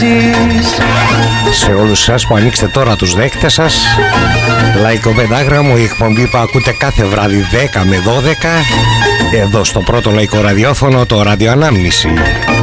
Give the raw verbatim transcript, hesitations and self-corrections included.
Σε όλους σας που ανοίξετε τώρα τους δέκτες σας, Λαϊκό Πεντάγραμμο, η εκπομπή που ακούτε κάθε βράδυ δέκα με δώδεκα εδώ στο πρώτο λαϊκό ραδιόφωνο, το Ραδιοανάμνηση.